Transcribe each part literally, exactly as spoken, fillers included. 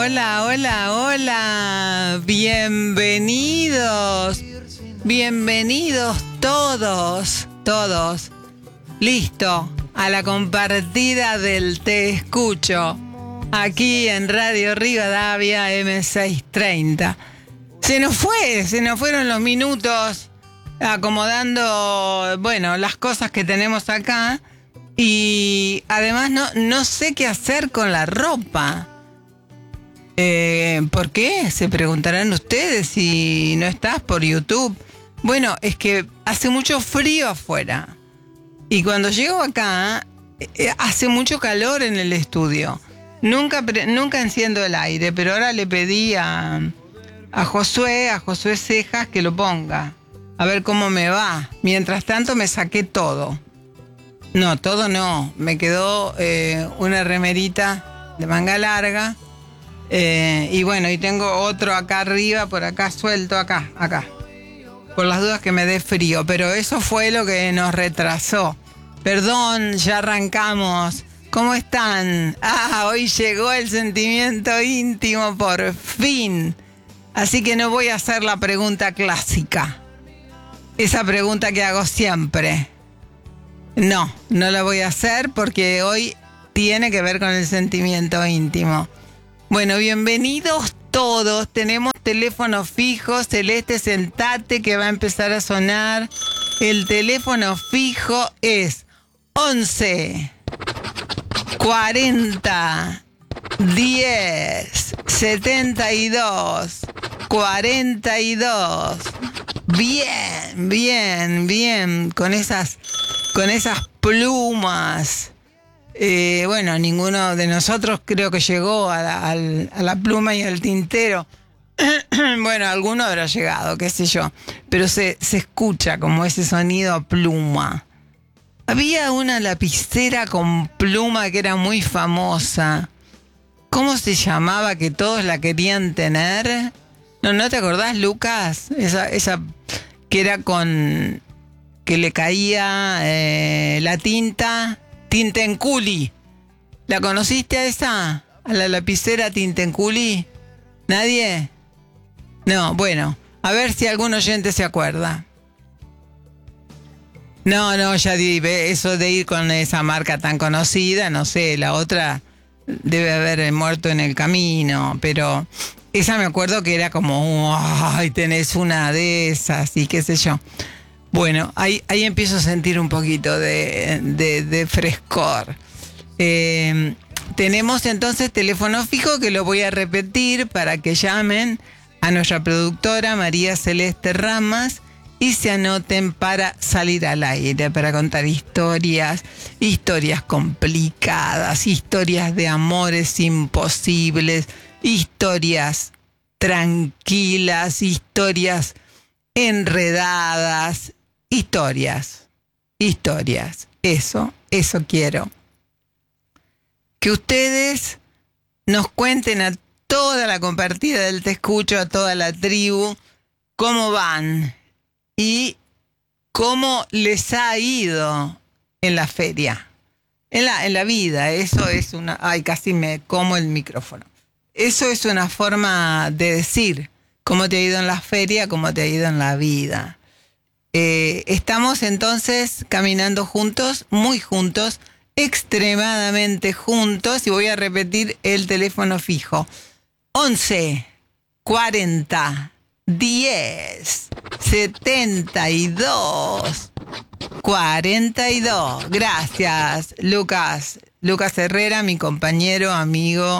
hola, hola, hola. Bienvenidos. Bienvenidos todos, todos. Listo, a la compartida del Te Escucho. Aquí en Radio Rivadavia eme seiscientos treinta. Se nos fue, se nos fueron los minutos acomodando, bueno, las cosas que tenemos acá. Y además no, no sé qué hacer con la ropa. Eh, ¿Por qué? Se preguntarán ustedes si no estás por YouTube. Bueno, es que hace mucho frío afuera. Y cuando llego acá, eh, hace mucho calor en el estudio. Nunca, nunca enciendo el aire, pero ahora le pedí a, a Josué, a Josué Cejas, que lo ponga. A ver cómo me va. Mientras tanto me saqué todo. No, todo no. Me quedó eh, una remerita de manga larga. Eh, y bueno, y tengo otro acá arriba, por acá suelto, acá, acá. Por las dudas que me dé frío. Pero eso fue lo que nos retrasó. Perdón, ya arrancamos. ¿Cómo están? Ah, hoy llegó el sentimiento íntimo por fin. Así que no voy a hacer la pregunta clásica. Esa pregunta que hago siempre. No, no la voy a hacer porque hoy tiene que ver con el sentimiento íntimo. Bueno, bienvenidos todos. Tenemos teléfono fijo. Celeste, sentate que va a empezar a sonar. El teléfono fijo es once cuarenta diez setenta y dos cuarenta y dos. Bien, bien, bien. Con esas... Con esas plumas. Eh, bueno, ninguno de nosotros creo que llegó a la, a la pluma y al tintero. Bueno, alguno habrá llegado, qué sé yo. Pero se, se escucha como ese sonido a pluma. Había una lapicera con pluma que era muy famosa. ¿Cómo se llamaba que todos la querían tener? No, ¿no te acordás, Lucas? Esa, esa que era con... que le caía eh, la tinta, Tintenculi. ¿La conociste a esa? ¿A la lapicera Tintenculi? ¿Nadie? No, bueno, a ver si algún oyente se acuerda. No, no, ya di, eso de ir con esa marca tan conocida, no sé, la otra debe haber muerto en el camino, pero esa me acuerdo que era como, ay, tenés una de esas y qué sé yo. Bueno, ahí, ahí empiezo a sentir un poquito de, de, de frescor. Eh, tenemos entonces teléfono fijo que lo voy a repetir para que llamen a nuestra productora María Celeste Ramas y se anoten para salir al aire, para contar historias, historias complicadas, historias de amores imposibles, historias tranquilas, historias enredadas. Historias, historias, eso, eso quiero. Que ustedes nos cuenten a toda la compartida del Te Escucho, a toda la tribu, cómo van y cómo les ha ido en la feria, en la, en la vida. Eso es una... Ay, casi me como el micrófono. Eso es una forma de decir cómo te ha ido en la feria, cómo te ha ido en la vida. Eh, estamos entonces caminando juntos, muy juntos, extremadamente juntos, y voy a repetir el teléfono fijo. once cuarenta diez setenta y dos cuarenta y dos. Gracias, Lucas. Lucas Herrera, mi compañero, amigo,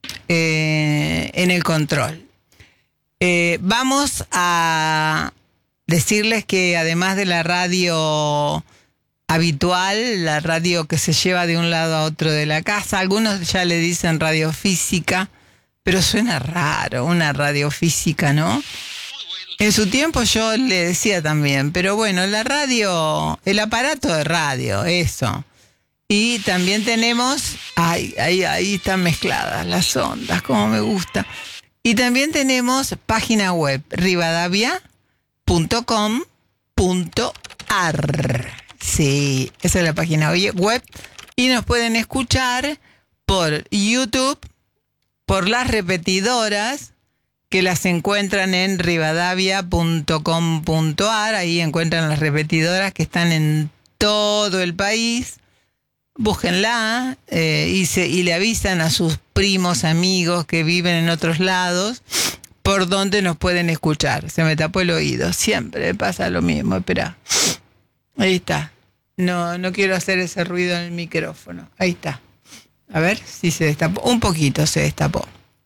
eh, en el control. Eh, vamos a... decirles que además de la radio habitual, la radio que se lleva de un lado a otro de la casa, algunos ya le dicen radio física, pero suena raro, una radio física, ¿no? En su tiempo yo le decía también, pero bueno, la radio, el aparato de radio, eso. Y también tenemos, ay, ahí, ahí están mezcladas las ondas, como me gusta. Y también tenemos página web, Rivadavia punto com punto ar. Sí, esa es la página web. Y nos pueden escuchar por youtube por las repetidoras, que las encuentran en rivadavia punto com punto a r. Ahí encuentran las repetidoras que están en todo el país. Búsquenla eh, y, se, y le avisan a sus primos, amigos que viven en otros lados por donde nos pueden escuchar. Se me tapó el oído. Siempre pasa lo mismo. Espera. Ahí está. No, no quiero hacer ese ruido en el micrófono. Ahí está. A ver si se destapó. Un poquito se destapó.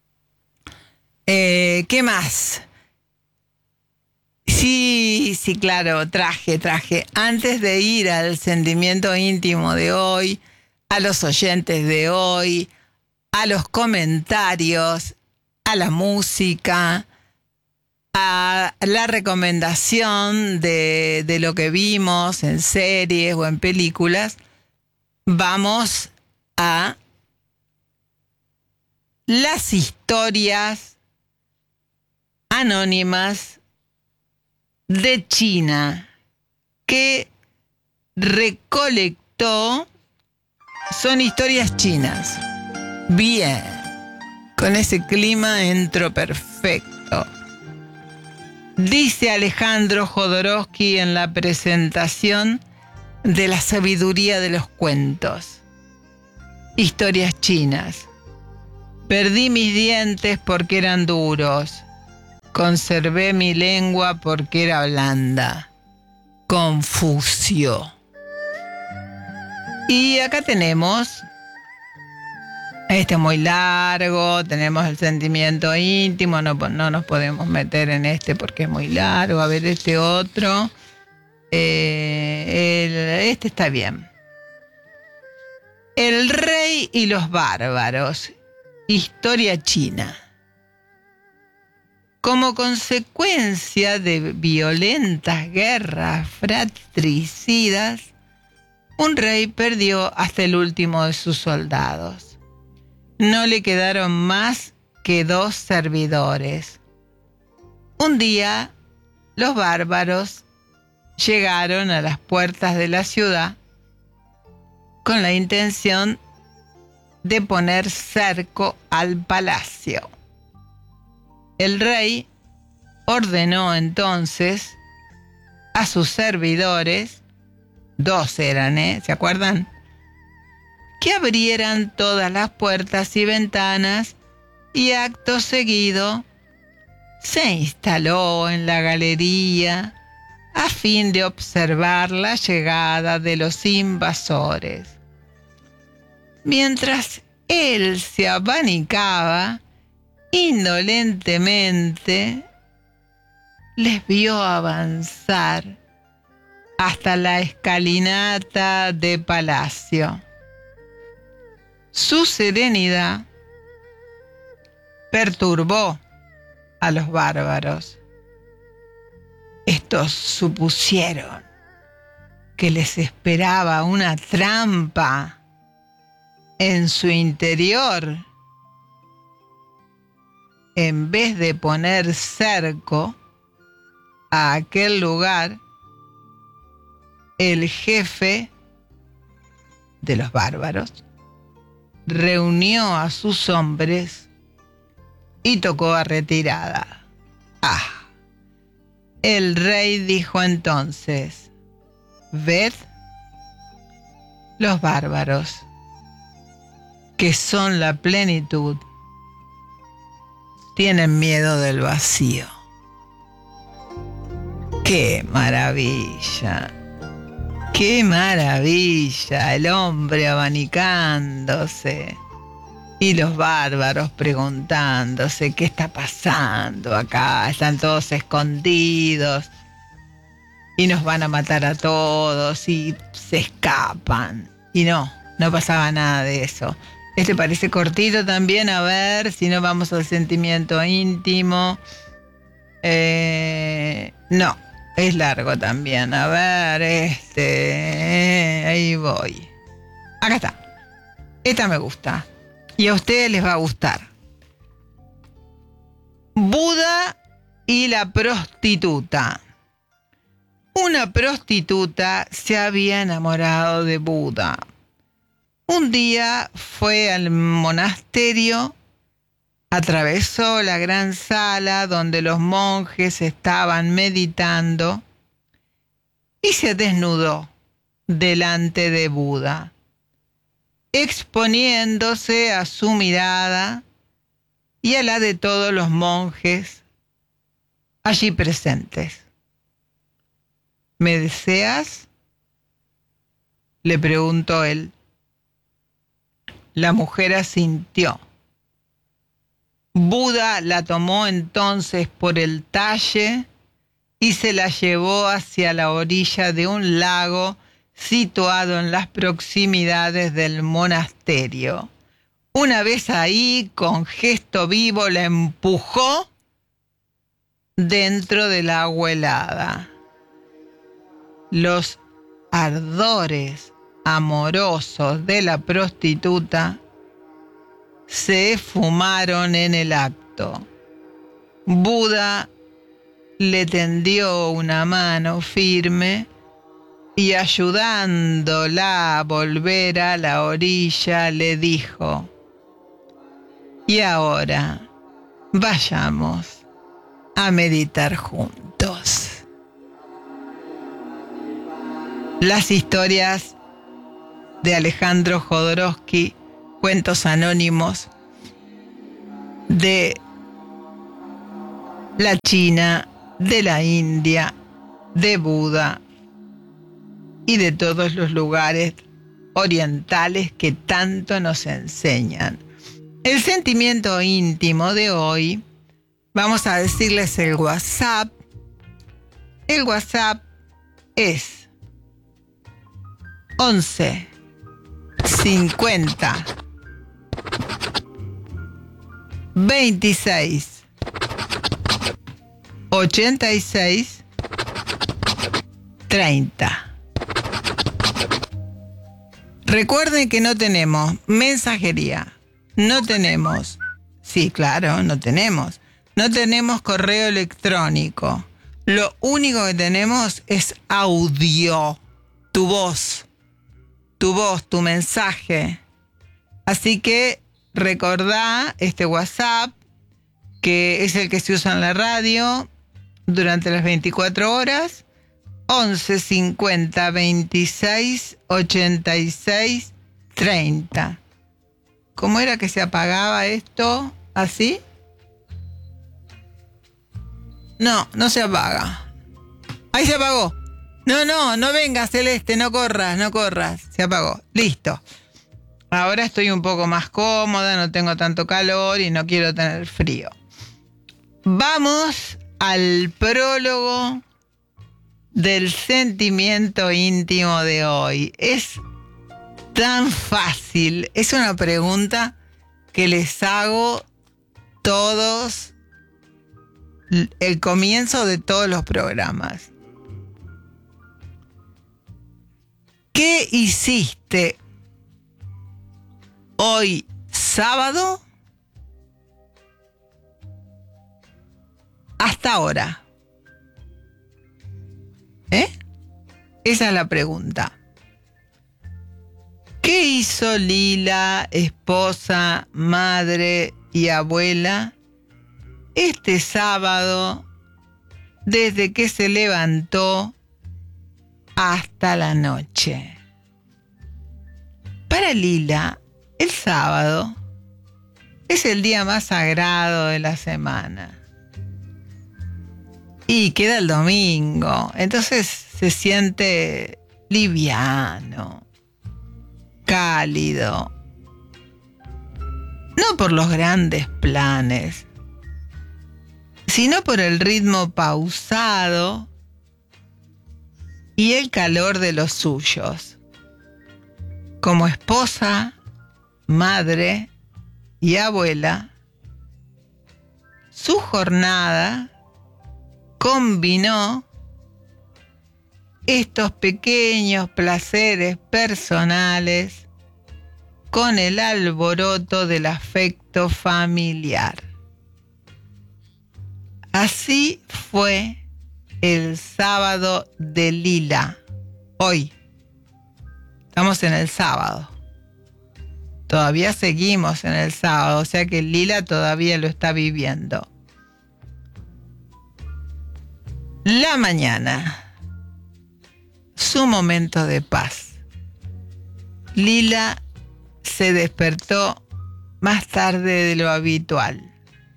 Eh, ¿Qué más? Sí, sí, claro, traje, traje. Antes de ir al sentimiento íntimo de hoy, a los oyentes de hoy, a los comentarios, a la música, a la recomendación de, de lo que vimos en series o en películas, vamos a las historias anónimas de China que recolectó. Son historias chinas. Bien, con ese clima entro perfecto. Dice Alejandro Jodorowsky en la presentación de la sabiduría de los cuentos. Historias chinas. Perdí mis dientes porque eran duros. Conservé mi lengua porque era blanda. Confucio. Y acá tenemos, este es muy largo, tenemos el sentimiento íntimo, no, no nos podemos meter en este porque es muy largo. A ver este otro. Eh, el, este está bien. El rey y los bárbaros. Historia china. Como consecuencia de violentas guerras fratricidas, un rey perdió hasta el último de sus soldados. No le quedaron más que dos servidores. Un día, los bárbaros llegaron a las puertas de la ciudad con la intención de poner cerco al palacio. El rey ordenó entonces a sus servidores, dos eran, ¿eh? ¿Se acuerdan? Que abrieran todas las puertas y ventanas y acto seguido se instaló en la galería a fin de observar la llegada de los invasores. Mientras él se abanicaba, indolentemente les vio avanzar hasta la escalinata de palacio. Su serenidad perturbó a los bárbaros. Estos supusieron que les esperaba una trampa en su interior. En vez de poner cerco a aquel lugar, el jefe de los bárbaros reunió a sus hombres y tocó a retirada. Ah, el rey dijo entonces: ved, los bárbaros, que son la plenitud, tienen miedo del vacío. ¡Qué maravilla! ¡Qué maravilla! El hombre abanicándose y los bárbaros preguntándose qué está pasando acá. Están todos escondidos y nos van a matar a todos y se escapan. Y no, no pasaba nada de eso. Este parece cortito también, a ver si no vamos al sentimiento íntimo. Eh, no, es largo también. A ver, este, ahí voy. Acá está. Esta me gusta. Y a ustedes les va a gustar. Buda y la prostituta. Una prostituta se había enamorado de Buda. Un día fue al monasterio Atravesó la gran sala donde los monjes estaban meditando y se desnudó delante de Buda, exponiéndose a su mirada y a la de todos los monjes allí presentes. ¿Me deseas?, le preguntó él. La mujer asintió. Buda la tomó entonces por el talle y se la llevó hacia la orilla de un lago situado en las proximidades del monasterio. Una vez ahí, con gesto vivo, la empujó dentro del agua helada. Los ardores amorosos de la prostituta se esfumaron en el acto. Buda le tendió una mano firme y, ayudándola a volver a la orilla, le dijo: y ahora vayamos a meditar juntos. Las historias de Alejandro Jodorowsky, cuentos anónimos de la China, de la India, de Buda y de todos los lugares orientales que tanto nos enseñan. El sentimiento íntimo de hoy, vamos a decirles el WhatsApp. El WhatsApp es once cincuenta veintiséis ochenta y seis treinta. Recuerden que no tenemos mensajería, no tenemos, sí, claro, no tenemos, no tenemos correo electrónico. Lo único que tenemos es audio, tu voz, tu voz, tu mensaje. Así que recordá este WhatsApp, que es el que se usa en la radio durante las veinticuatro horas, once cincuenta veintiséis ochenta y seis treinta. ¿Cómo era que se apagaba esto? ¿Así? No, no se apaga. Ahí se apagó. No, no, no vengas, Celeste, no corras, no corras. Se apagó. Listo. Ahora estoy un poco más cómoda, no tengo tanto calor y no quiero tener frío. Vamos al prólogo del sentimiento íntimo de hoy. Es tan fácil. Es una pregunta que les hago todos, el comienzo de todos los programas. ¿Qué hiciste hoy sábado hasta ahora? ¿Eh? Esa es la pregunta. ¿Qué hizo Lila, esposa, madre y abuela, este sábado desde que se levantó hasta la noche? Para Lila, el sábado es el día más sagrado de la semana. Y queda el domingo, entonces se siente liviano, cálido. No por los grandes planes, sino por el ritmo pausado y el calor de los suyos. Como esposa, madre y abuela, su jornada combinó estos pequeños placeres personales con el alboroto del afecto familiar. Así fue el sábado de Lila. Hoy estamos en el sábado. Todavía seguimos en el sábado, o sea que Lila todavía lo está viviendo. La mañana, su momento de paz. Lila se despertó más tarde de lo habitual,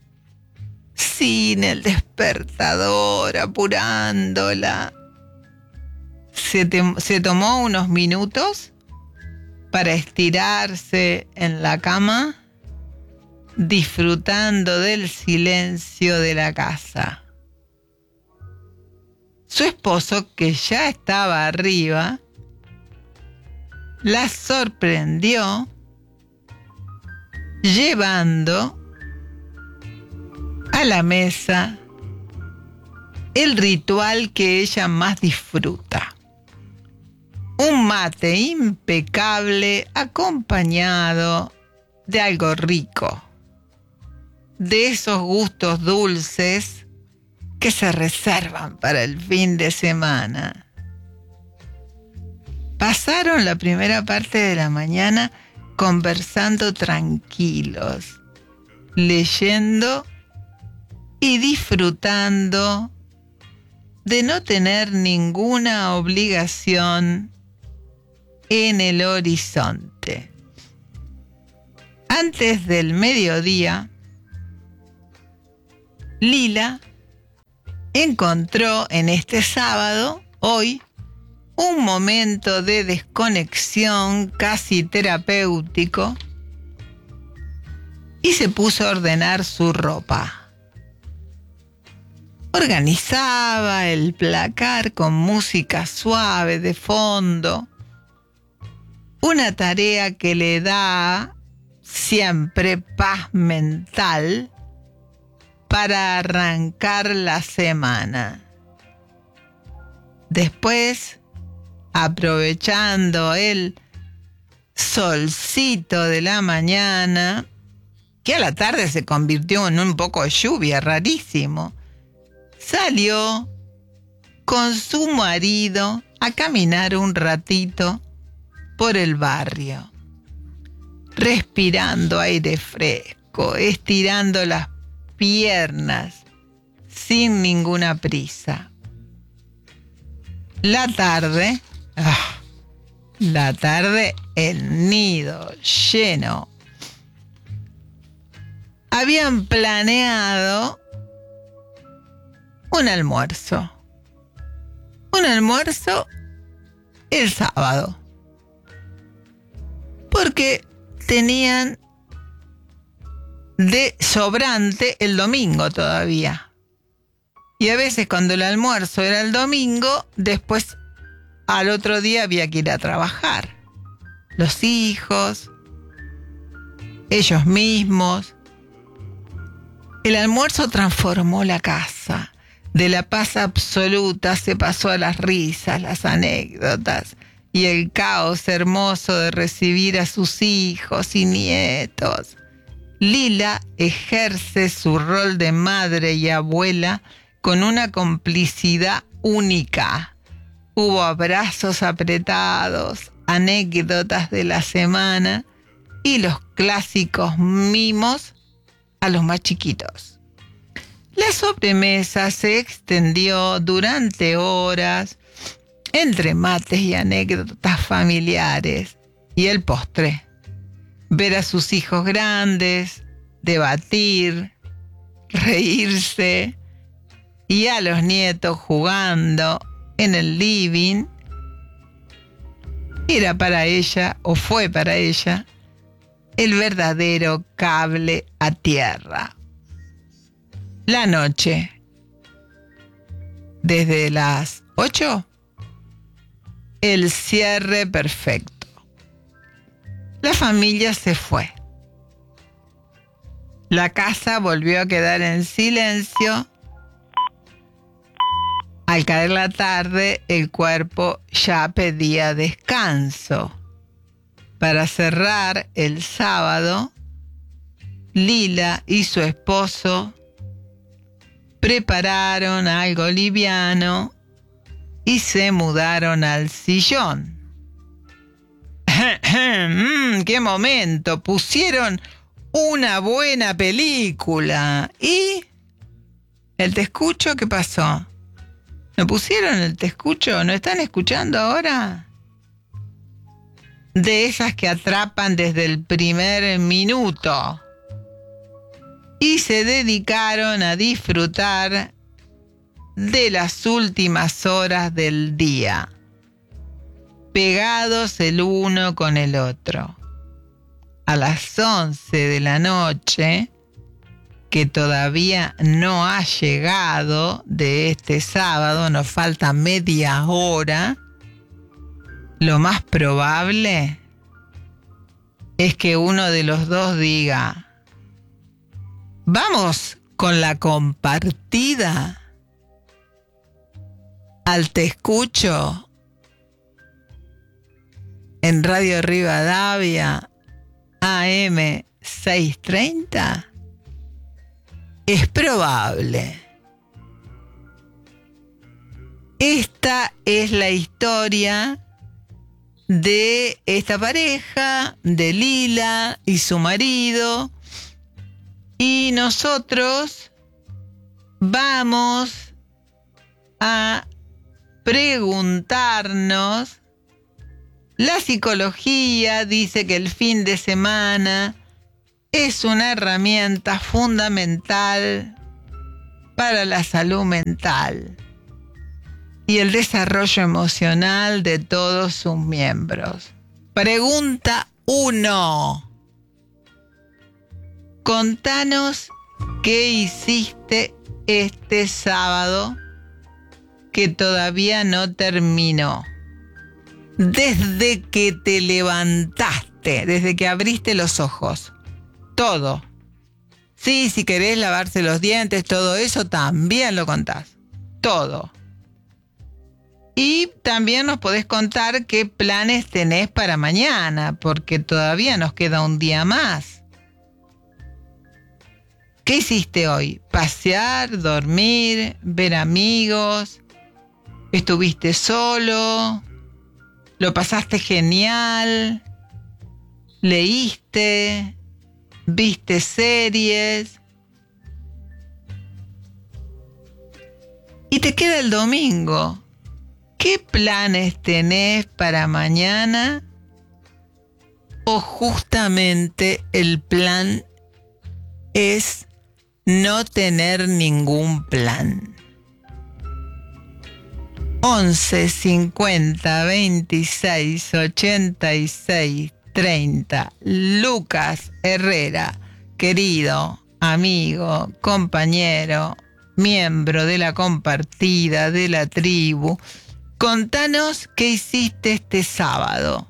sin el despertador apurándola. Se, te, se tomó unos minutos para estirarse en la cama, disfrutando del silencio de la casa. Su esposo, que ya estaba arriba, la sorprendió llevando a la mesa el ritual que ella más disfruta. Un mate impecable acompañado de algo rico, de esos gustos dulces que se reservan para el fin de semana. Pasaron la primera parte de la mañana conversando tranquilos, leyendo y disfrutando de no tener ninguna obligación en el horizonte. Antes del mediodía, Lila encontró en este sábado, hoy, un momento de desconexión casi terapéutico y se puso a ordenar su ropa. Organizaba el placar con música suave de fondo, una tarea que le da siempre paz mental para arrancar la semana. Después, aprovechando el solcito de la mañana, que a la tarde se convirtió en un poco de lluvia, rarísimo, salió con su marido a caminar un ratito por el barrio, respirando aire fresco, estirando las piernas, sin ninguna prisa. La tarde, ah, la tarde, el nido lleno. Habían planeado un almuerzo. Un almuerzo el sábado. Porque tenían de sobrante el domingo todavía. Y a veces cuando el almuerzo era el domingo, después al otro día había que ir a trabajar. Los hijos, ellos mismos. El almuerzo transformó la casa. De la paz absoluta se pasó a las risas, las anécdotas y el caos hermoso de recibir a sus hijos y nietos. Lila ejerce su rol de madre y abuela con una complicidad única. Hubo abrazos apretados, anécdotas de la semana y los clásicos mimos a los más chiquitos. La sobremesa se extendió durante horas entre mates y anécdotas familiares y el postre. Ver a sus hijos grandes, debatir, reírse y a los nietos jugando en el living era para ella, o fue para ella, el verdadero cable a tierra. La noche, desde las ocho, el cierre perfecto. La familia se fue. La casa volvió a quedar en silencio. Al caer la tarde, el cuerpo ya pedía descanso. Para cerrar el sábado, Lila y su esposo prepararon algo liviano y se mudaron al sillón. mm, ¡qué momento! Pusieron una buena película. ¿Y el te escucho qué pasó? ¿No pusieron el te escucho? ¿No están escuchando ahora? De esas que atrapan desde el primer minuto. Y se dedicaron a disfrutar de las últimas horas del día, pegados el uno con el otro. A las once de la noche, que todavía no ha llegado de este sábado, nos falta media hora, lo más probable es que uno de los dos diga: vamos con la compartida al Te Escucho en Radio Rivadavia A M seiscientos treinta. Es probable. Esta es la historia de esta pareja, de Lila y su marido. Y nosotros vamos a preguntarnos. La psicología dice que el fin de semana es una herramienta fundamental para la salud mental y el desarrollo emocional de todos sus miembros. Pregunta uno. Contanos qué hiciste este sábado que todavía no terminó. Desde que te levantaste, desde que abriste los ojos. Todo. Sí, si querés lavarse los dientes, todo eso también lo contás. Todo. Y también nos podés contar qué planes tenés para mañana, porque todavía nos queda un día más. ¿Qué hiciste hoy? ¿Pasear, dormir, ver amigos? ¿Estuviste solo? ¿Lo pasaste genial? ¿Leíste? ¿Viste series? Y te queda el domingo. ¿Qué planes tenés para mañana? ¿O justamente el plan es no tener ningún plan? once cincuenta veintiséis ochenta y seis treinta. Lucas Herrera, querido amigo, compañero, miembro de la compartida, de la tribu, contanos qué hiciste este sábado.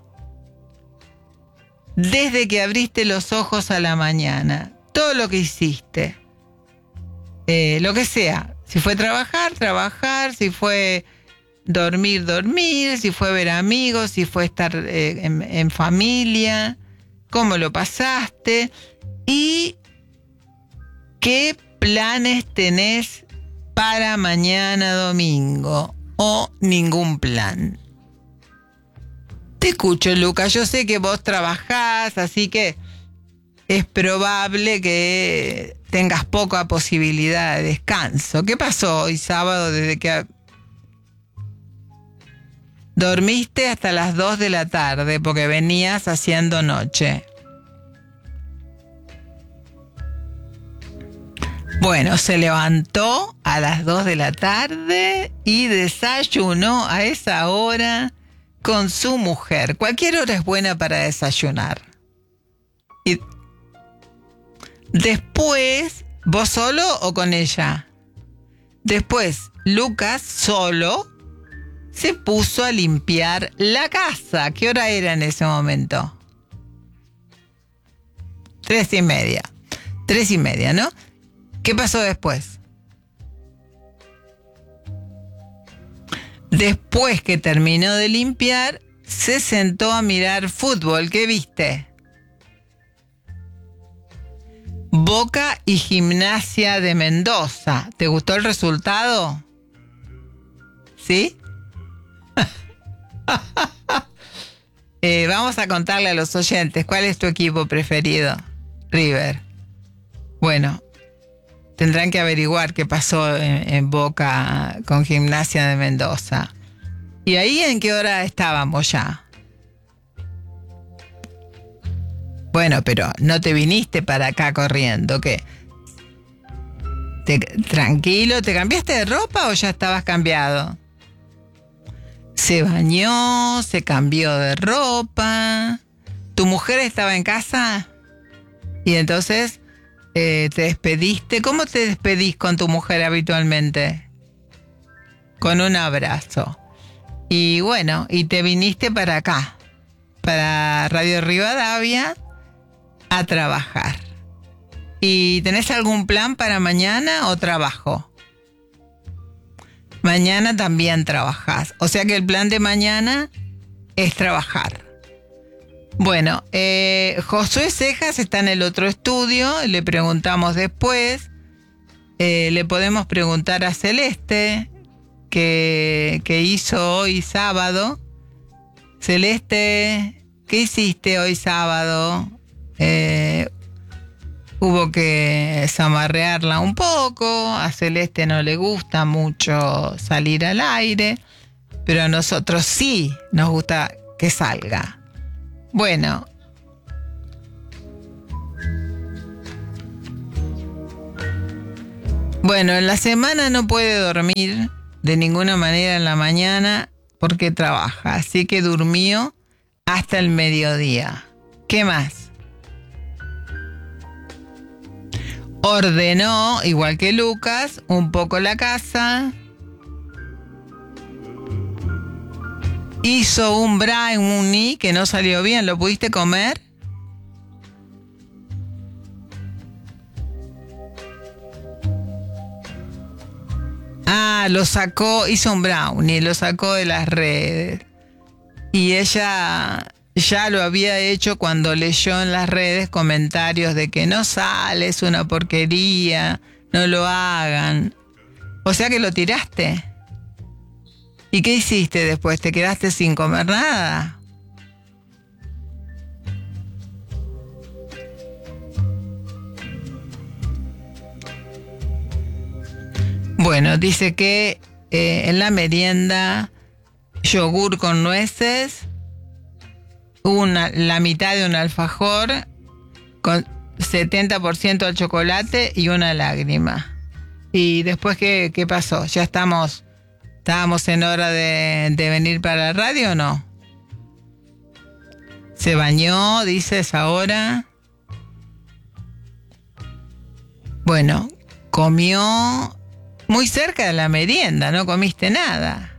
Desde que abriste los ojos a la mañana, todo lo que hiciste, eh, lo que sea, si fue trabajar, trabajar, si fue dormir, dormir, si fue ver amigos, si fue estar eh, en, en familia, cómo lo pasaste y qué planes tenés para mañana domingo o ningún plan. Te escucho, Lucas, yo sé que vos trabajás, así que es probable que tengas poca posibilidad de descanso. ¿Qué pasó hoy sábado desde que dormiste hasta las dos de la tarde porque venías haciendo noche? Bueno, se levantó a las dos de la tarde y desayunó a esa hora con su mujer. Cualquier hora es buena para desayunar. Y después, ¿vos solo o con ella? Después, Lucas solo se puso a limpiar la casa. ¿Qué hora era en ese momento? Tres y media. Tres y media, ¿no? ¿Qué pasó después? Después que terminó de limpiar, se sentó a mirar fútbol. ¿Qué viste? Boca y Gimnasia de Mendoza. ¿Te gustó el resultado? ¿Sí? Eh, vamos a contarle a los oyentes cuál es tu equipo preferido. River. Bueno, tendrán que averiguar qué pasó en, en Boca con Gimnasia de Mendoza. ¿Y ahí en qué hora estábamos ya? Bueno, pero no te viniste para acá corriendo, ¿qué? Te, tranquilo, ¿te cambiaste de ropa o ya estabas cambiado? Se bañó, se cambió de ropa. ¿Tu mujer estaba en casa? Y entonces eh, te despediste. ¿Cómo te despedís con tu mujer habitualmente? Con un abrazo. Y bueno, y te viniste para acá, para Radio Rivadavia, a trabajar. ¿Y tenés algún plan para mañana o trabajo? Mañana también trabajás. O sea que el plan de mañana es trabajar. Bueno, eh, Josué Cejas está en el otro estudio. Le preguntamos después. Eh, le podemos preguntar a Celeste, que, que hizo hoy sábado. Celeste, ¿qué hiciste hoy sábado? Eh, hubo que zamarrearla un poco. A Celeste no le gusta mucho salir al aire, pero a nosotros sí nos gusta que salga. Bueno, bueno, en la semana no puede dormir de ninguna manera en la mañana porque trabaja, así que durmió hasta el mediodía. ¿Qué más? Ordenó, igual que Lucas, un poco la casa. Hizo un brownie que no salió bien. ¿Lo pudiste comer? Ah, lo sacó, hizo un brownie, lo sacó de las redes. Y ella ya lo había hecho cuando leyó en las redes comentarios de que no sale, es una porquería, no lo hagan. O sea que lo tiraste. ¿Y qué hiciste después? ¿Te quedaste sin comer nada? Bueno, dice que eh, en la merienda yogur con nueces, una, la mitad de un alfajor con setenta por ciento al chocolate y una lágrima. ¿Y después qué, qué pasó? ¿Ya estamos, estábamos en hora de, de venir para la radio o no? ¿Se bañó, dices ahora? Bueno, comió muy cerca de la merienda, no comiste nada.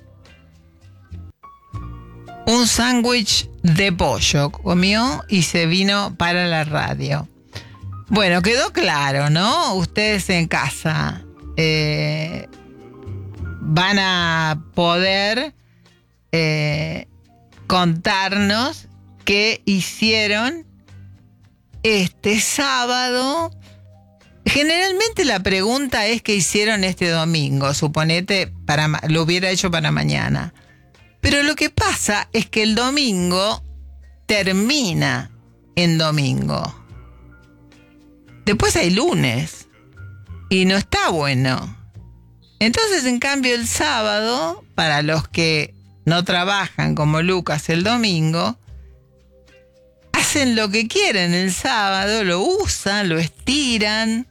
Un sándwich de pollo comió y se vino para la radio. Bueno, quedó claro, ¿no? Ustedes en casa eh, van a poder eh, contarnos qué hicieron este sábado. Generalmente la pregunta es qué hicieron este domingo. Suponete, para, lo hubiera hecho para mañana. Pero lo que pasa es que el domingo termina en domingo. Después hay lunes y no está bueno. Entonces, en cambio, el sábado, para los que no trabajan como Lucas el domingo, hacen lo que quieren el sábado, lo usan, lo estiran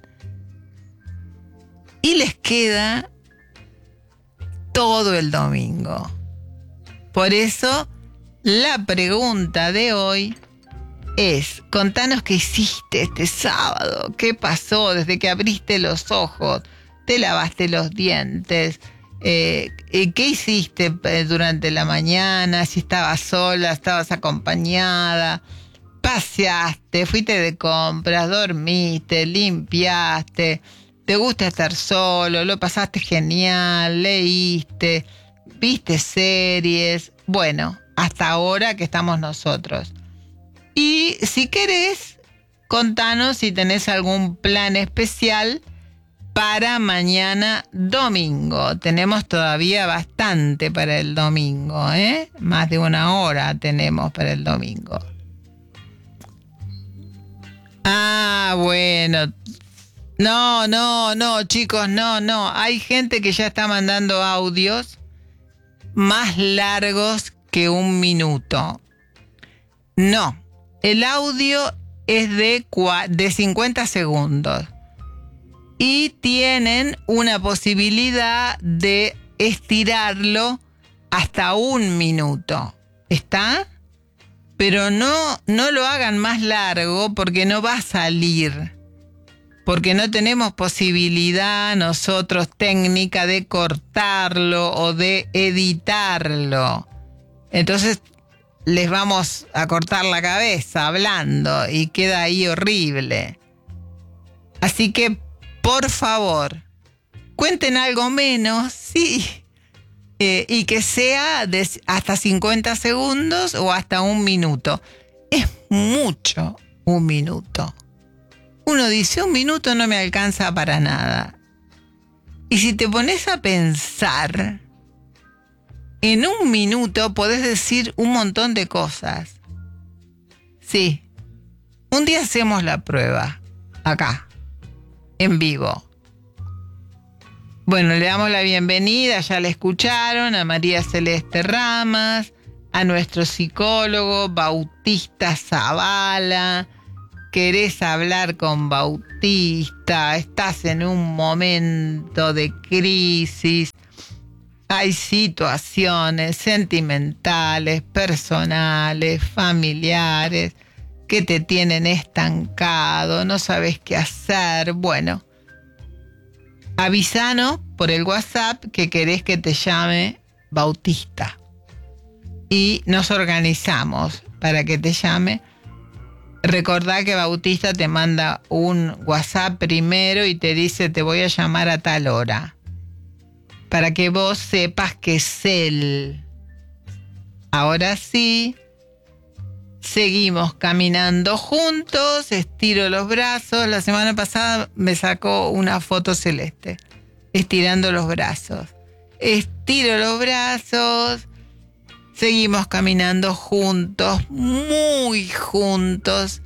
y les queda todo el domingo. Por eso, la pregunta de hoy es, contanos qué hiciste este sábado, qué pasó desde que abriste los ojos, te lavaste los dientes, eh, qué hiciste durante la mañana, si estabas sola, estabas acompañada, paseaste, fuiste de compras, dormiste, limpiaste, te gusta estar solo, lo pasaste genial, leíste, viste series, bueno, hasta ahora que estamos nosotros. Y si querés, contanos si tenés algún plan especial para mañana domingo. Tenemos todavía bastante para el domingo, ¿eh? Más de una hora tenemos para el domingo. Ah, bueno. No, no, no, chicos, no, no. Hay gente que ya está mandando audios más largos que un minuto. No, el audio es de, de cincuenta segundos. Y tienen una posibilidad de estirarlo hasta un minuto. ¿Está? Pero no, no lo hagan más largo porque no va a salir. Porque no tenemos posibilidad nosotros técnica de cortarlo o de editarlo. Entonces les vamos a cortar la cabeza hablando y queda ahí horrible. Así que, por favor, cuenten algo menos, sí. Eh, y que sea de hasta cincuenta segundos o hasta un minuto. Es mucho un minuto. Uno dice, un minuto no me alcanza para nada. Y si te pones a pensar, en un minuto podés decir un montón de cosas. Sí. Un día hacemos la prueba. Acá. En vivo. Bueno, le damos la bienvenida, ya la escucharon, a María Celeste Ramas, a nuestro psicólogo Bautista Zavala. Querés hablar con Bautista, estás en un momento de crisis, hay situaciones sentimentales, personales, familiares que te tienen estancado, no sabes qué hacer. Bueno, avisanos por el WhatsApp que querés que te llame Bautista y nos organizamos para que te llame. Recordá que Bautista te manda un WhatsApp primero y te dice te voy a llamar a tal hora, para que vos sepas que es él. Ahora sí, seguimos caminando juntos, estiro los brazos. La semana pasada me sacó una foto Celeste, estirando los brazos. Estiro los brazos. Seguimos caminando juntos, muy juntos,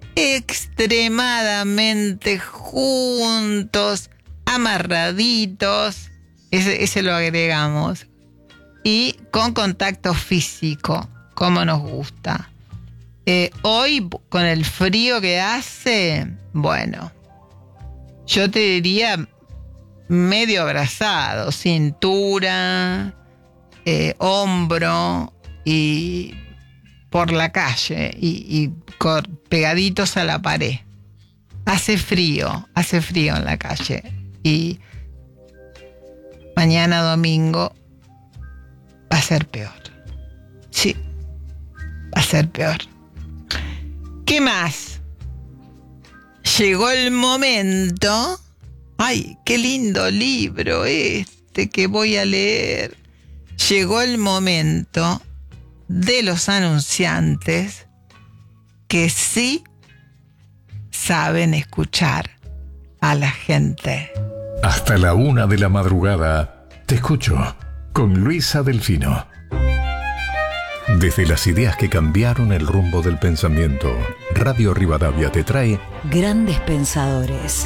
extremadamente juntos, amarraditos. Ese, ese lo agregamos. Y con contacto físico, como nos gusta. Eh, hoy, con el frío que hace, bueno, yo te diría medio abrazado, cintura, eh, hombro y por la calle y, y cor, pegaditos a la pared. Hace frío, hace frío en la calle. Y mañana domingo va a ser peor. Sí, va a ser peor. ¿Qué más? Llegó el momento. Ay, qué lindo libro este que voy a leer. Llegó el momento de los anunciantes que sí saben escuchar a la gente. Hasta la una de la madrugada te escucho con Luisa Delfino. Desde las ideas que cambiaron el rumbo del pensamiento, Radio Rivadavia te trae Grandes Pensadores.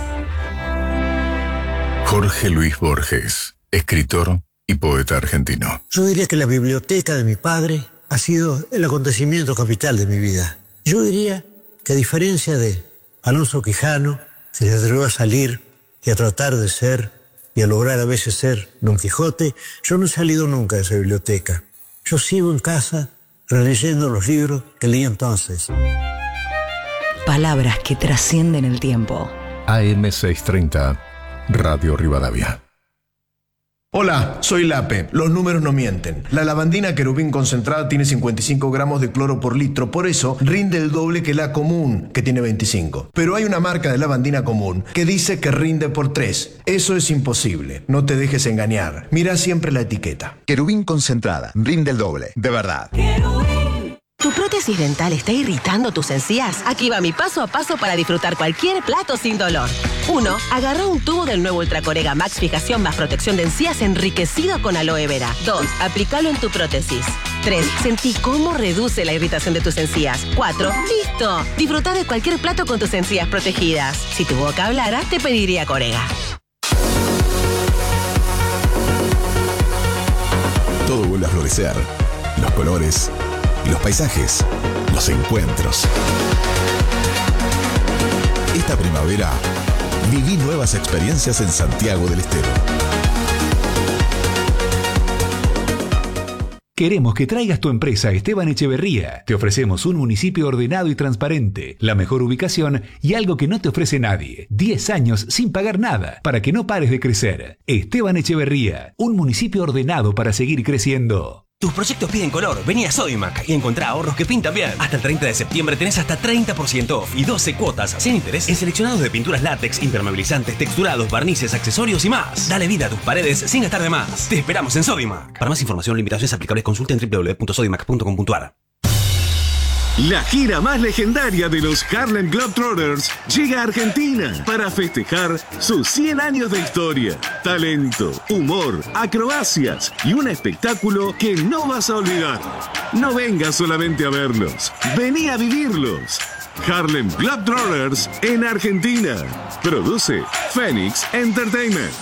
Jorge Luis Borges, escritor y poeta argentino. Yo diría que la biblioteca de mi padre ha sido el acontecimiento capital de mi vida. Yo diría que a diferencia de Alonso Quijano, que se atrevió a salir y a tratar de ser y a lograr a veces ser Don Quijote, yo no he salido nunca de esa biblioteca. Yo sigo en casa releyendo los libros que leí entonces. Palabras que trascienden el tiempo. A M seiscientos treinta, Radio Rivadavia. Hola, soy Lape. Los números no mienten. La lavandina querubín concentrada tiene cincuenta y cinco gramos de cloro por litro, por eso rinde el doble que la común, que tiene veinticinco. Pero hay una marca de lavandina común que dice que rinde por tres. Eso es imposible. No te dejes engañar. Mira siempre la etiqueta. Querubín concentrada. Rinde el doble. De verdad. ¿Tu prótesis dental está irritando tus encías? Aquí va mi paso a paso para disfrutar cualquier plato sin dolor. uno. Agarra un tubo del nuevo Ultracorega Max Fijación más protección de encías enriquecido con aloe vera. dos. Aplícalo en tu prótesis. tres. Sentí cómo reduce la irritación de tus encías. cuatro. ¡Listo! Disfruta de cualquier plato con tus encías protegidas. Si tu boca hablara, te pediría Corega. Todo vuelve a florecer. Los colores, los paisajes, los encuentros. Esta primavera, viví nuevas experiencias en Santiago del Estero. Queremos que traigas tu empresa a Esteban Echeverría. Te ofrecemos un municipio ordenado y transparente, la mejor ubicación y algo que no te ofrece nadie. diez años sin pagar nada, para que no pares de crecer. Esteban Echeverría, un municipio ordenado para seguir creciendo. Tus proyectos piden color. Vení a Sodimac y encontrá ahorros que pintan bien. Hasta el treinta de septiembre tenés hasta treinta por ciento off y doce cuotas sin interés en seleccionados de pinturas látex, impermeabilizantes, texturados, barnices, accesorios y más. Dale vida a tus paredes sin gastar de más. Te esperamos en Sodimac. Para más información, limitaciones aplicables, consulta en doble u doble u doble u punto sodimac punto com punto a r. La gira más legendaria de los Harlem Globetrotters llega a Argentina para festejar sus cien años de historia, talento, humor, acrobacias y un espectáculo que no vas a olvidar. No vengas solamente a verlos, vení a vivirlos. Harlem Globetrotters en Argentina. Produce Phoenix Entertainment.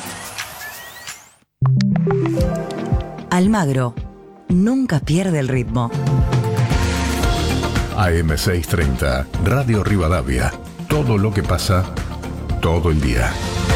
Almagro nunca pierde el ritmo. A M seiscientos treinta, Radio Rivadavia. Todo lo que pasa, todo el día.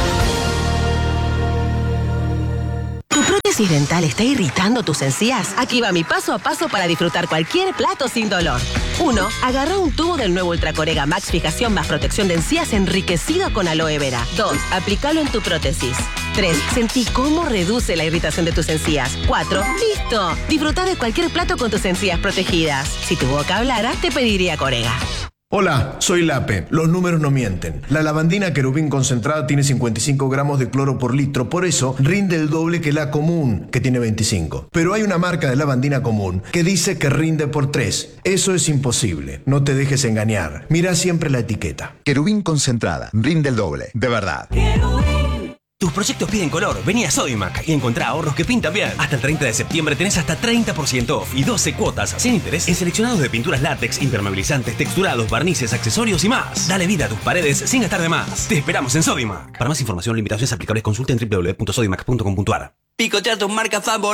¿Tu prótesis dental está irritando tus encías? Aquí va mi paso a paso para disfrutar cualquier plato sin dolor. uno. Agarra un tubo del nuevo Ultracorega Max Fijación más protección de encías enriquecido con aloe vera. dos. Aplícalo en tu prótesis. tres. Sentí cómo reduce la irritación de tus encías. cuatro. ¡Listo! Disfruta de cualquier plato con tus encías protegidas. Si tu boca hablara, te pediría Corega. Hola, soy Lape. Los números no mienten. La lavandina querubín concentrada tiene cincuenta y cinco gramos de cloro por litro, por eso rinde el doble que la común, que tiene veinticinco. Pero hay una marca de lavandina común que dice que rinde por tres. Eso es imposible. No te dejes engañar. Mira siempre la etiqueta. Querubín concentrada, rinde el doble, de verdad. Tus proyectos piden color. Vení a Sodimac y encontrá ahorros que pintan bien. Hasta el treinta de septiembre tenés hasta treinta por ciento off y doce cuotas sin interés en seleccionados de pinturas látex, impermeabilizantes, texturados, barnices, accesorios y más. Dale vida a tus paredes sin gastar de más. Te esperamos en Sodimac. Para más información, limitaciones aplicables, consulta en doble u doble u doble u punto sodimac punto com punto a r. Picotea tus marcas favoritas.